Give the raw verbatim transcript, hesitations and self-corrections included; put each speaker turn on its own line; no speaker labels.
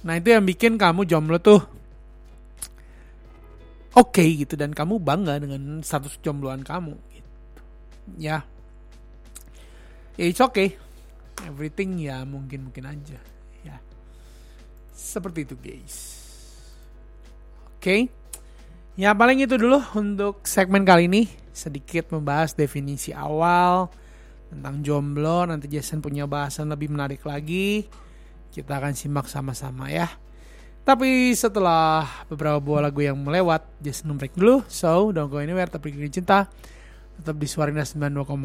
Nah itu yang bikin kamu jomblo tuh oke okay, gitu, dan kamu bangga dengan status jombloan kamu gitu. Ya, ya it's okay, everything ya mungkin mungkin aja ya, seperti itu guys. Oke, okay. Ya paling itu dulu untuk segmen kali ini, sedikit membahas definisi awal tentang jomblo. Nanti Jason punya bahasan lebih menarik lagi, kita akan simak sama-sama ya. Tapi setelah beberapa buah lagu yang melewat, Jason break dulu. So don't go anywhere, tapi cinta tetap di Suara Indah sembilan puluh dua koma